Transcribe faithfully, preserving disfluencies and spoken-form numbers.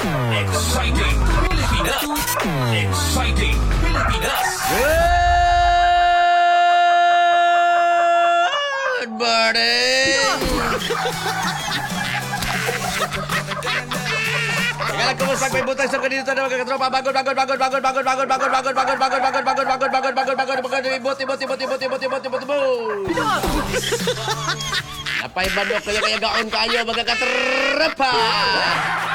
Exciting Pilipinas! Exciting Pilipinas! Good morning! Kailan kumusta may butang sa kanito na mga katropa? Bagod, bagod, bagod, bagod, bagod, bagod, bagod, bagod, bagod, bagod, bagod, bagod, bagod, bagod, bagod, bagod, bagod, ibot, ibot, ibot, ibot, ibot, ibot, ibot, ibot. Napay manok kaya kaya gaon kayo mga katropa.